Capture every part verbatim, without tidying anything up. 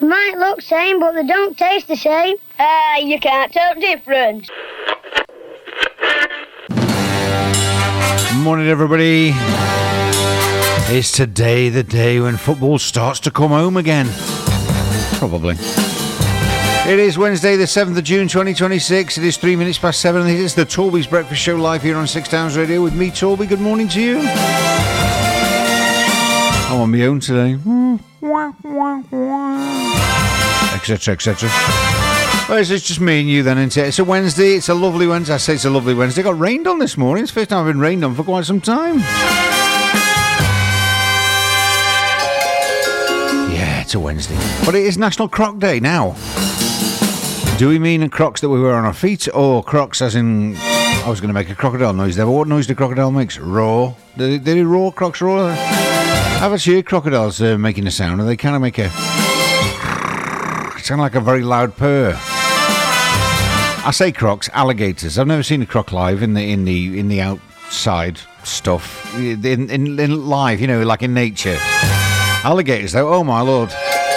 Might look same, but they don't taste the same. Ah, uh, you can't tell the difference. Morning, everybody. Is today the day when football starts to come home again? Probably. It is Wednesday, the seventh of June, twenty twenty-six. It is three minutes past seven. And it is the Torby's Breakfast Show live here on Six Towns Radio with me, Torby. Good morning to you. I'm on my own today. Etc, et cetera. Well, it's just me and you then, isn't it? It's a Wednesday. It's a lovely Wednesday. I say it's a lovely Wednesday. It got rained on this morning. It's the first time I've been rained on for quite some time. Yeah, it's a Wednesday. But it is National Croc Day now. Do we mean Crocs that we wear on our feet, or Crocs as in... I was going to make a crocodile noise there. What noise do crocodile makes? Roar. Did they roar? Crocs roar? I've actually heard crocodiles uh, making a sound, and they kind of make a... It sounds like a very loud purr. I say crocs, alligators. I've never seen a croc live in the in the in the outside stuff. In, in, in live, you know, like in nature. Alligators, though, oh my lord.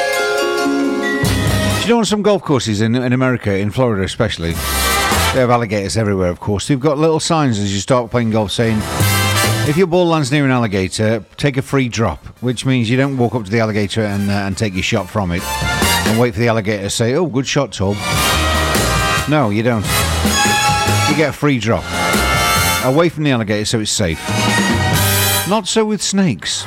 Do you know on some golf courses in, in America, in Florida especially, they have alligators everywhere, of course. They've got little signs as you start playing golf saying, if your ball lands near an alligator, take a free drop, which means you don't walk up to the alligator and, uh, and take your shot from it and wait for the alligator to say, oh, good shot, Tom. No, you don't. You get a free drop. Away from the alligator so it's safe. Not so with snakes.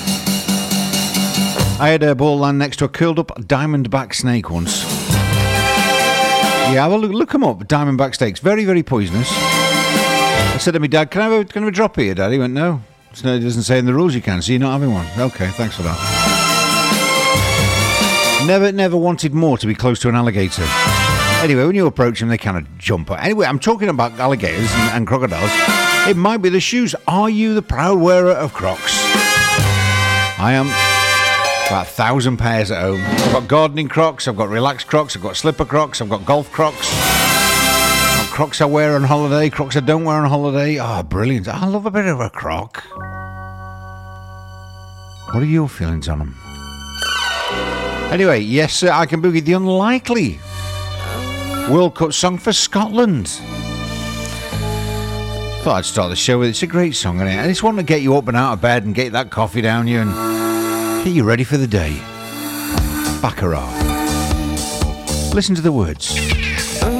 I had a ball land next to a curled up diamondback snake once. Yeah, well, look, look them up, diamondback snakes. Very, very poisonous. I said to my dad, can I have a, can I have a drop here, Dad? He went, no. It doesn't say in the rules you can, so you're not having one. Okay, thanks for that. Never, never wanted more to be close to an alligator. Anyway, when you approach them, they kind of jump. Anyway, I'm talking about alligators and, and crocodiles. It might be the shoes. Are you the proud wearer of Crocs? I am. About a thousand pairs at home. I've got gardening Crocs, I've got relaxed Crocs, I've got slipper Crocs, I've got golf Crocs. I've got Crocs I wear on holiday, Crocs I don't wear on holiday. Oh, brilliant. I love a bit of a Croc. What are your feelings on them? Anyway, yes, sir, I Can Boogie, the unlikely World Cup song for Scotland. Thought I'd start the show with it. It's a great song, isn't it? And it's one to get you up and out of bed and get that coffee down you and get you ready for the day. Baccarat. Listen to the words.